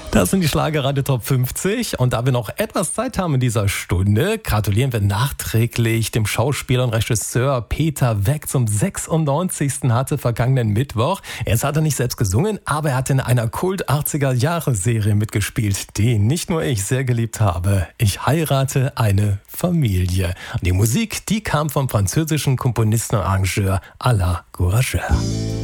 Das sind die Schlagerradio Top 50 und da wir noch etwas Zeit haben in dieser Stunde, gratulieren wir nachträglich dem Schauspieler und Regisseur Peter Weck zum 96. hatte vergangenen Mittwoch. Erst hat er nicht selbst gesungen, aber er hat in einer Kult-80er-Jahre-Serie mitgespielt, die nicht nur ich sehr geliebt habe. Ich heirate eine Familie. Und die Musik, die kam vom französischen Komponisten und Arrangeur Alain Gourageur.